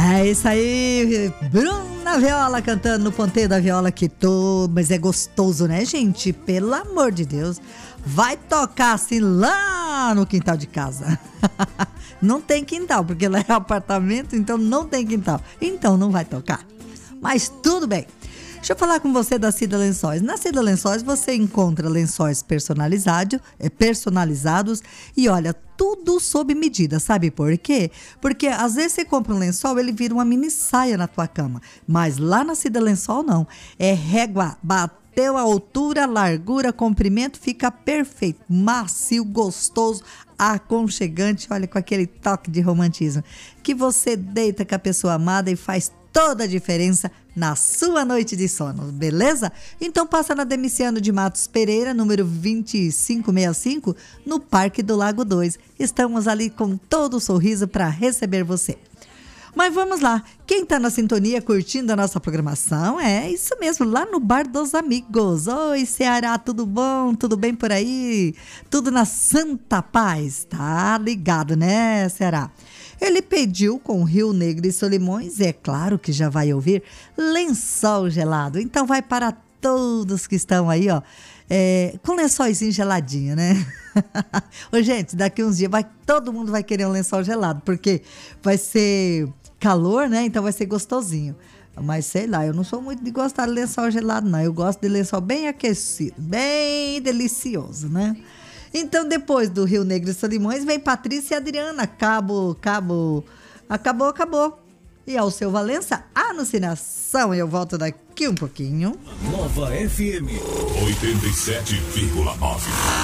É isso aí, Bruna Viola cantando no ponteio da viola mas é gostoso, né, gente? Pelo amor de Deus, vai tocar assim lá no quintal de casa. Não tem quintal, porque lá é apartamento, então não tem quintal. Então não vai tocar. Mas tudo bem. Deixa eu falar com você da Cida Lençóis. Na Cida Lençóis você encontra lençóis personalizados e olha, tudo sob medida. Sabe por quê? Porque às vezes você compra um lençol, ele vira uma mini saia na tua cama. Mas lá na Cida Lençol não. É régua, bateu a altura, largura, comprimento, fica perfeito. Macio, gostoso, aconchegante, olha, com aquele toque de romantismo. Que você deita com a pessoa amada e faz toda a diferença na sua noite de sono, beleza? Então passa na Demiciano de Matos Pereira, número 2565, no Parque do Lago 2. Estamos ali com todo o sorriso para receber você. Mas vamos lá, quem tá na sintonia curtindo a nossa programação é isso mesmo, lá no Bar dos Amigos. Oi, Ceará, tudo bom? Tudo bem por aí? Tudo na santa paz? Tá ligado, né, Ceará? Ele pediu com Rio Negro e Solimões, é claro que já vai ouvir, Lençol Gelado. Então vai para todos que estão aí, ó, com lençóizinho geladinho, né? Ô, gente, daqui uns dias todo mundo vai querer um lençol gelado, porque vai ser calor, né? Então vai ser gostosinho. Mas sei lá, eu não sou muito de gostar de lençol gelado, não. Eu gosto de lençol bem aquecido, bem delicioso, né? Então, depois do Rio Negro e Solimões, vem Patrícia e Adriana. Acabou. E ao seu Valença, alucinação. Eu volto daqui um pouquinho. Nova FM 87,9.